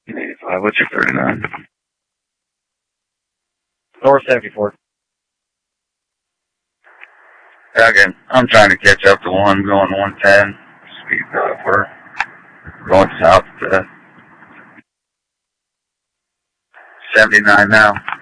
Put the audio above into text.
85, what's your 39? North 74. Again, I'm trying to catch up to one, going 110. Speed we're going south to 79 now.